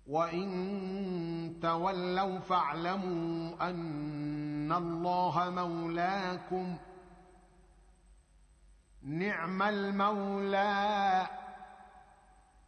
وان تولوا فاعلموا ان الله مولاكم نعم المولى